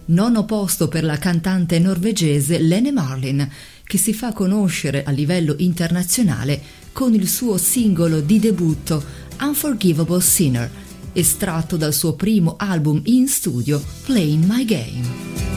Nono posto per la cantante norvegese Lene Marlin, che si fa conoscere a livello internazionale con il suo singolo di debutto Unforgivable Sinner, estratto dal suo primo album in studio Playing My Game.